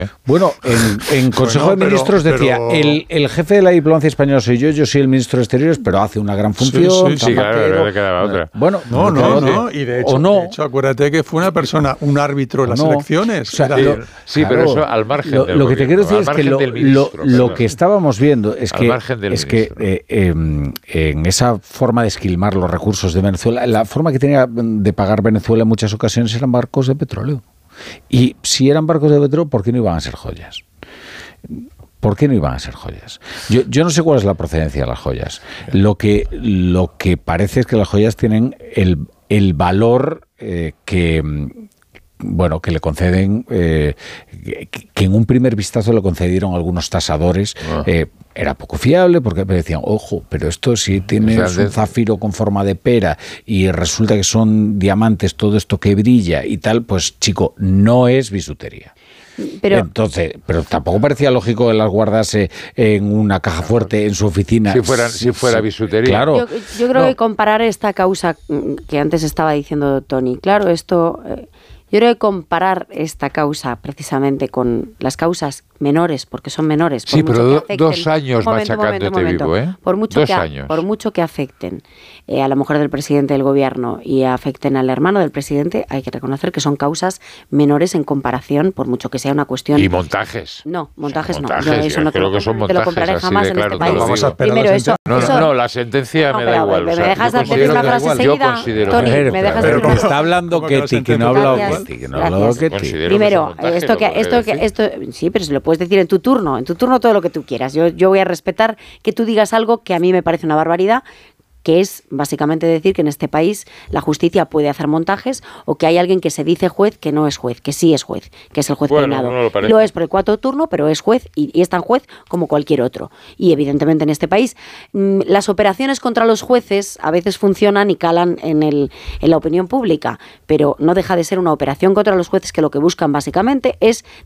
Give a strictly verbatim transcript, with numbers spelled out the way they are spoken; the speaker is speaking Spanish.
Bueno, en, en Consejo bueno, de Ministros pero, decía, pero... El, el jefe de la diplomacia española soy yo, yo soy el ministro de Exteriores, pero hace una gran función. Sí, sí, sí claro, no le quedaba otra. Bueno, no, no, no, no, y de hecho, no. de hecho, acuérdate que fue una persona, un árbitro en las no. elecciones. O sea, Era, lo, sí, claro, pero eso al margen lo, del lo que te quiero gobierno, decir es que lo, ministro, lo, lo que estábamos viendo es al que, es que eh, eh, en esa forma de esquilmar los recursos de Venezuela, la forma que tenía de pagar Venezuela en muchas ocasiones eran barcos de petróleo. Y si eran barcos de petróleo, ¿por qué no iban a ser joyas? ¿Por qué no iban a ser joyas? Yo, yo no sé cuál es la procedencia de las joyas. Lo que, lo que parece es que las joyas tienen el, el valor eh, que... bueno, que le conceden, eh, que, que en un primer vistazo le concedieron algunos tasadores, ah. eh, era poco fiable porque me decían, ojo, pero esto si tienes o sea, un zafiro con forma de pera y resulta que son diamantes, todo esto que brilla y tal, pues chico, no es bisutería. Pero, Entonces, pero tampoco parecía lógico que las guardase en una caja fuerte en su oficina. Si fuera, si fuera bisutería. Claro. Yo, yo creo no. que comparar esta causa que antes estaba diciendo Tony, claro, esto... Eh, Yo creo que comparar esta causa precisamente con las causas menores, porque son menores. Por sí, mucho pero que afecten, dos años momento, machacándote momento, momento, vivo, ¿eh? Por mucho, dos que, años. por mucho que afecten eh, a la mujer del presidente del gobierno y afecten al hermano del presidente, hay que reconocer que son causas menores en comparación, por mucho que sea una cuestión... Y montajes. No, montajes, o sea, no. montajes, Yo eso no te lo, que son montajes, te lo compraré jamás en claro, este país. Vamos a esperar Primero, la eso, no, eso... no, no, la sentencia no, me da pero, igual. Me, o sea, me dejas yo decir una frase yo seguida, considero Tony, que... me dejas pero decir... que está hablando Ketty, que no ha hablado Ketty, que no ha hablado Ketty. Primero, esto que, esto que, esto, sí, pero se lo puedes decir en tu turno, en tu turno todo lo que tú quieras. Yo, yo voy a respetar que tú digas algo que a mí me parece una barbaridad, que es básicamente decir que en este país la justicia puede hacer montajes o que hay alguien que se dice juez que no es juez, que sí es juez, que es el juez bueno, peinado. No lo, lo es por el cuarto turno, pero es juez y, y es tan juez como cualquier otro. Y evidentemente en este país mmm, las operaciones contra los jueces a veces funcionan y calan en, el, en la opinión pública, pero no deja de ser una operación contra los jueces que lo que buscan básicamente es